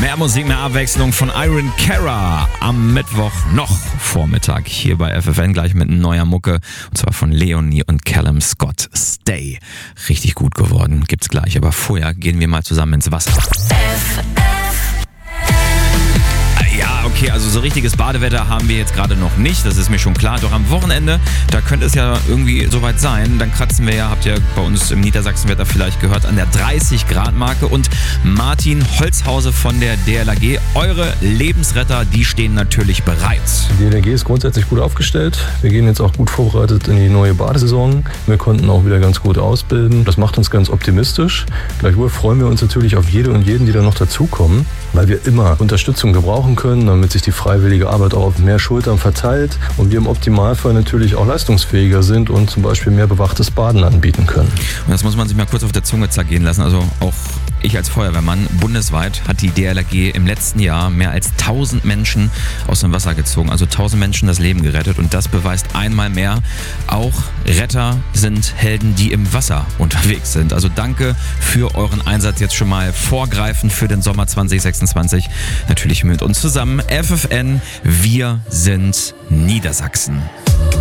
Mehr Musik, mehr Abwechslung von Iron Cara am Mittwoch noch Vormittag hier bei FFN, gleich mit neuer Mucke, und zwar von Leonie und Callum Scott. Stay. Richtig gut geworden, gibt's gleich, aber vorher gehen wir mal zusammen ins Wasser. Ja, okay, also so richtiges Badewetter haben wir jetzt gerade noch nicht, das ist mir schon klar. Doch am Wochenende, da könnte es ja irgendwie soweit sein. Dann kratzen wir ja, habt ihr bei uns im Niedersachsenwetter vielleicht gehört, an der 30-Grad-Marke. Und Martin Holzhause von der DLRG, eure Lebensretter, die stehen natürlich bereit. Die DLRG ist grundsätzlich gut aufgestellt. Wir gehen jetzt auch gut vorbereitet in die neue Badesaison. Wir konnten auch wieder ganz gut ausbilden. Das macht uns ganz optimistisch. Gleichwohl freuen wir uns natürlich auf jede und jeden, die da noch dazukommen, weil wir immer Unterstützung gebrauchen können, damit sich die freiwillige Arbeit auch auf mehr Schultern verteilt und wir im Optimalfall natürlich auch leistungsfähiger sind und zum Beispiel mehr bewachtes Baden anbieten können. Und das muss man sich mal kurz auf der Zunge zergehen lassen. Also auch ich als Feuerwehrmann, bundesweit hat die DLRG im letzten Jahr mehr als 1000 Menschen aus dem Wasser gezogen. Also 1000 Menschen das Leben gerettet. Und das beweist einmal mehr, auch Retter sind Helden, die im Wasser unterwegs sind. Also danke für euren Einsatz jetzt schon mal vorgreifend für den Sommer 2026. Natürlich mit uns zusammen. FFN, wir sind Niedersachsen.